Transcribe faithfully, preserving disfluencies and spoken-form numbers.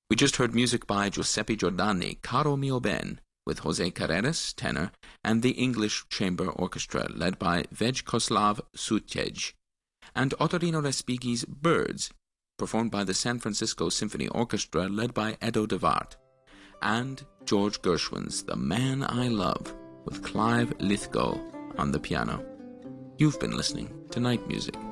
We just heard music by Giuseppe Giordani, Caro Mio Ben, with Jose Carreras, tenor, and the English Chamber Orchestra, led by Vyacheslav Sutej, and Ottorino Respighi's Birds, performed by the San Francisco Symphony Orchestra, led by Edo de Wart, and George Gershwin's The Man I Love, with Clive Lithgow on the piano. You've been listening to Night Music.